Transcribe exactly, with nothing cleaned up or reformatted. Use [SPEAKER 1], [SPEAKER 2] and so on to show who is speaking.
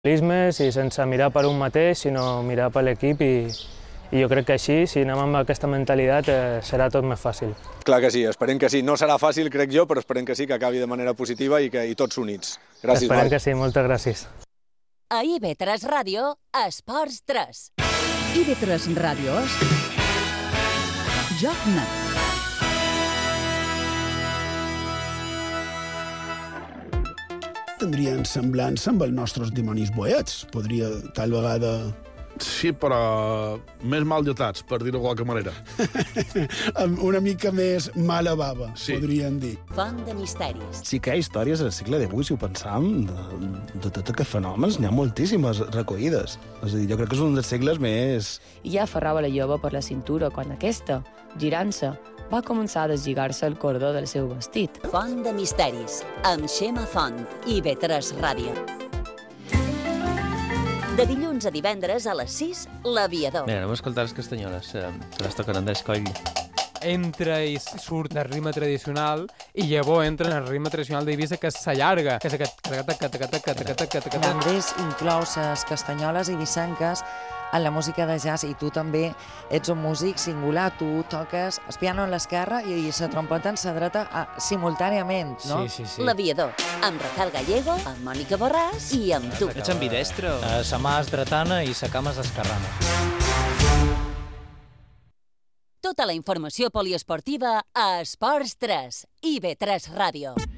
[SPEAKER 1] I sense mirar per un mateix, sinó mirar per l'equip i, i jo crec que així, si anem amb aquesta mentalitat, eh, serà tot més fàcil.
[SPEAKER 2] Clar que sí, esperem que sí. No serà fàcil, crec jo, però esperem que sí, que acabi de manera positiva i que i tots units. Gràcies,
[SPEAKER 1] Esperem
[SPEAKER 2] Marc.
[SPEAKER 1] que sí, moltes gràcies.
[SPEAKER 3] A I V tres Ràdio, Esports tres.
[SPEAKER 4] I V tres Ràdio és Joc Net.
[SPEAKER 5] Tindrien semblança amb els nostres dimonis boets. Podria, tal vegada...
[SPEAKER 6] Sí, però més mal dotats, per dir-ho de qualque manera.
[SPEAKER 5] Amb una mica més mala bava, sí. Podrien dir.
[SPEAKER 3] Font de misteris.
[SPEAKER 7] Sí que hi ha històries al segle divuit, si ho pensam, de, de tots aquests fenòmens, n'hi ha moltíssimes recollides. És a dir, jo crec que és un dels segles més...
[SPEAKER 8] I ja aferrava la jove per la cintura quan aquesta, girant-se, va començar a deslligar-se el cordó del seu vestit.
[SPEAKER 3] Font de misteris, amb Xema Font, I V tres Ràdio. De dilluns a divendres a les sis, L'Aviador.
[SPEAKER 9] Mira, anem a escoltar les castanyoles, eh, que les toquen Andrés Coll.
[SPEAKER 10] Entra i surt del ritme tradicional i llavors entra en el ritme tradicional d'Eivissa, que s'allarga. Que és aquest...
[SPEAKER 11] Andrés inclou les castanyoles eivissenques en la música de jazz i tu també ets un músic singular. Tu toques el piano en l'esquerra i la trompeta en la dreta simultàniament, no?
[SPEAKER 9] Sí, sí, sí.
[SPEAKER 3] L'Aviador, amb Rafael Gallego, amb Mònica Borràs i amb tu.
[SPEAKER 9] Ets ambidestre?
[SPEAKER 12] Uh, sa mà és dretana i sa cama és esquerrana.
[SPEAKER 3] Tota la informació poliesportiva a Esports tres, I V tres Ràdio.